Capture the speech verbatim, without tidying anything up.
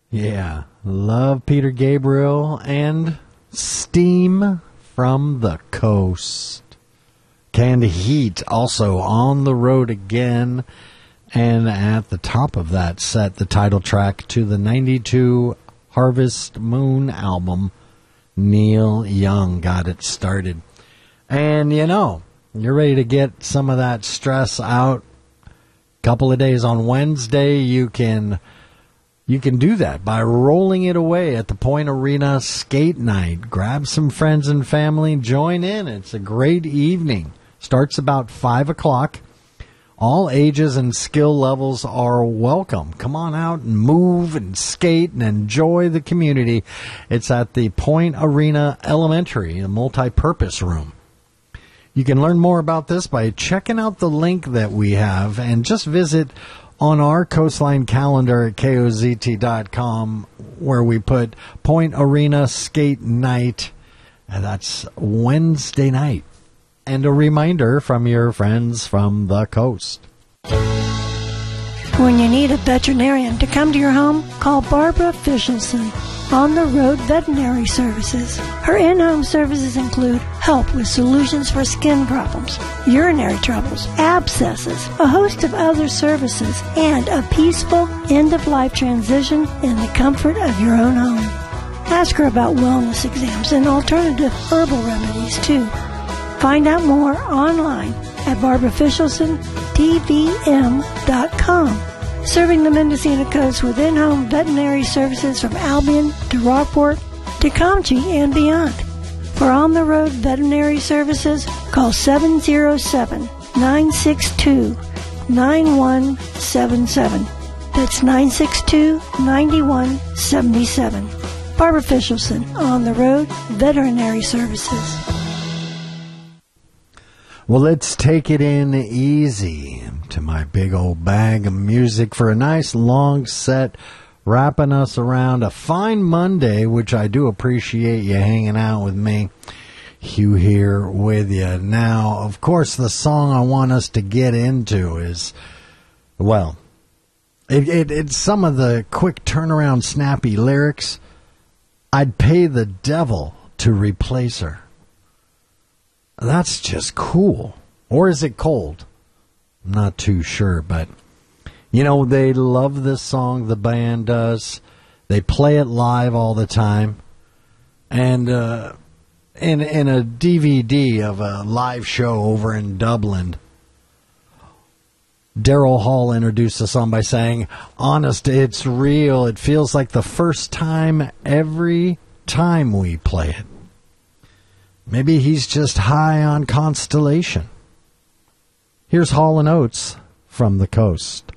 Yeah, love Peter Gabriel and Steam from the Coast. Canned Heat also on the road again. And at the top of that set, the title track to the ninety-two Harvest Moon album, Neil Young got it started. And you know, you're ready to get some of that stress out. Couple of days on Wednesday, you can you can do that by rolling it away at the Point Arena Skate Night. Grab some friends and family, join in. It's a great evening. Starts about five o'clock. All ages and skill levels are welcome. Come on out and move and skate and enjoy the community. It's at the Point Arena Elementary, a multi-purpose room. You can learn more about this by checking out the link that we have and just visit on our Coastline calendar at K O Z T dot com where we put Point Arena Skate Night, and that's Wednesday night. And a reminder from your friends from the coast. When you need a veterinarian to come to your home, call Barbara Fishelson, On the Road Veterinary Services. Her in-home services include help with solutions for skin problems, urinary troubles, abscesses, a host of other services, and a peaceful end-of-life transition in the comfort of your own home. Ask her about wellness exams and alternative herbal remedies, too. Find out more online at barbara fishelson t v m dot com. Serving the Mendocino coast with in-home veterinary services from Albion to Rockport to Comchie and beyond. For on-the-road veterinary services, call seven oh seven, nine six two, nine one seven seven. That's nine six two, nine one seven seven. Barbara Fishelson, On the Road Veterinary Services. Well, let's take it in easy to my big old bag of music for a nice long set, wrapping us around a fine Monday, which I do appreciate you hanging out with me. Hugh here with you. Now, of course, the song I want us to get into is, well, it, it, it's some of the quick turnaround, snappy lyrics. I'd pay the devil to replace her. That's just cool. Or is it cold? I'm not too sure, but, you know, they love this song, the band does. They play it live all the time. And uh, in, in a D V D of a live show over in Dublin, Daryl Hall introduced the song by saying, "Honest, it's real. It feels like the first time every time we play it." Maybe he's just high on Constellation. Here's Hall and Oates from the Coast.